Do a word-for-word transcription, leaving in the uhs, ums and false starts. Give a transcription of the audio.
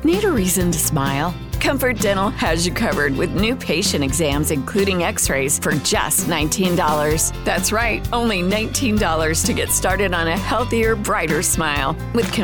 Need a reason to smile? Comfort Dental has you covered with new patient exams, including x-rays, for just nineteen dollars. That's right, only nineteen dollars to get started on a healthier, brighter smile. With